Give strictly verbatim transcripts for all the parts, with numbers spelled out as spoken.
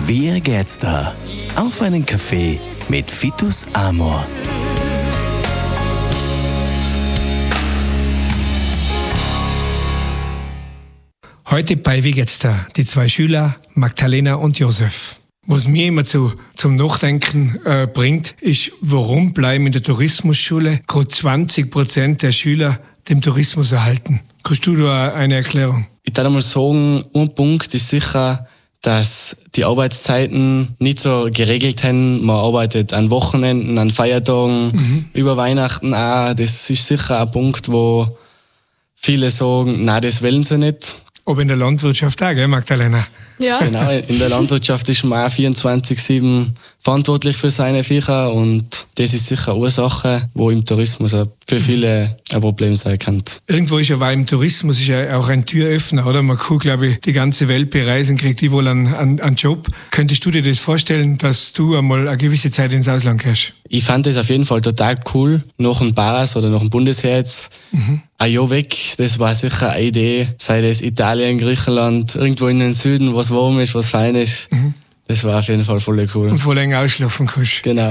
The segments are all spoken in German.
Wie geht's da? Auf einen Kaffee mit Vitus Amor. Heute bei Wie geht's da? Die zwei Schüler, Magdalena und Josef. Was mir immer zu, zum Nachdenken äh, bringt, ist, warum bleiben in der Tourismusschule gerade zwanzig Prozent der Schüler dem Tourismus erhalten? Kannst du da eine Erklärung? Ich würde mal sagen, ein Punkt ist sicher, dass die Arbeitszeiten nicht so geregelt haben. Man arbeitet an Wochenenden, an Feiertagen, mhm. über Weihnachten auch. Das ist sicher ein Punkt, wo viele sagen, nein, das wollen sie nicht. Aber in der Landwirtschaft auch, gell, Magdalena? Ja. Genau, in der Landwirtschaft ist man auch vierundzwanzig sieben verantwortlich für seine Viecher und das ist sicher eine Ursache, wo im Tourismus auch für viele ein Problem sein kann. Irgendwo ist ja, weil im Tourismus ist ja auch ein Türöffner, oder? Man kann, glaube ich, die ganze Welt bereisen, kriegt überall einen, einen, einen Job. Könntest du dir das vorstellen, dass du einmal eine gewisse Zeit ins Ausland gehst? Ich fand das auf jeden Fall total cool, nach dem Paras oder nach dem Bundesheer jetzt mhm. ein Jahr weg. Das war sicher eine Idee, sei das Italien, Griechenland, irgendwo in den Süden, was warm ist, was fein ist. Mhm. Das war auf jeden Fall voll cool. Und wo länger ausschlafen kannst. Genau.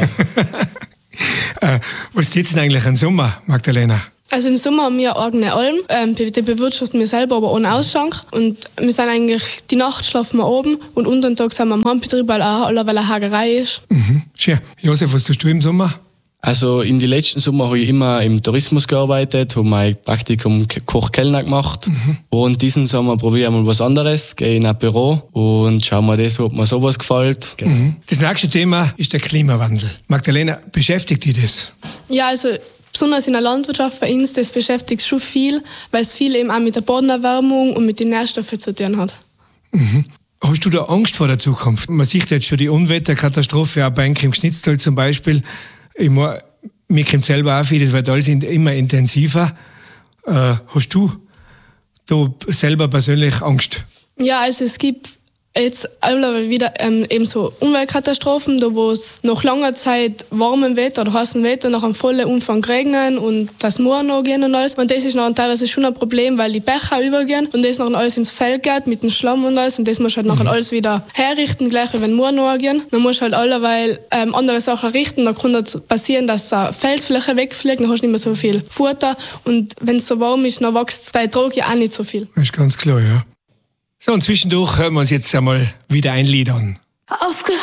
äh, was tut denn eigentlich im Sommer, Magdalena? Also im Sommer haben wir eine eigene Alm, ähm, die bewirtschaften wir selber, aber ohne Ausschank. Und wir sind eigentlich, die Nacht schlafen wir oben und unter den Tag sind wir am Handbetrieb, weil auch weil eine Hagerei ist. Mhm. Schön. Josef, was tust du im Sommer? Also in den letzten Sommer habe ich immer im Tourismus gearbeitet, habe mein Praktikum Koch-Kellner gemacht. Mhm. Und diesen Sommer probiere ich mal was anderes, gehe in ein Büro und schaue mir das, ob mir sowas gefällt. Genau. Mhm. Das nächste Thema ist der Klimawandel. Magdalena, beschäftigt dich das? Ja, also besonders in der Landwirtschaft bei uns, das beschäftigt schon viel, weil es viel eben auch mit der Bodenerwärmung und mit den Nährstoffen zu tun hat. Mhm. Hast du da Angst vor der Zukunft? Man sieht jetzt schon die Unwetterkatastrophe, auch bei im Schnitztal zum Beispiel. Ich meine, mir kommt selber auch viel, das wird alles immer intensiver. Äh, hast du da selber persönlich Angst? Ja, also es gibt jetzt wieder ähm, eben so Umweltkatastrophen, da wo es nach langer Zeit warmem Wetter oder heißem Wetter nach einem vollen Umfang regnen und das Moor noch gehen und alles. Und das ist noch teilweise schon ein Problem, weil die Bäche übergehen und das noch alles ins Feld geht mit dem Schlamm und alles und das muss halt mhm. nachher alles wieder herrichten, gleich wie wenn Moor noch gehen. Dann musst du halt allerweil ähm, andere Sachen richten, dann kann das passieren, dass eine Feldfläche wegfliegt, dann hast du nicht mehr so viel Futter und wenn es so warm ist, dann wächst dein Trog ja auch nicht so viel. Das ist ganz klar, ja. So, und zwischendurch hören wir uns jetzt einmal wieder ein Lied an. Aufgehört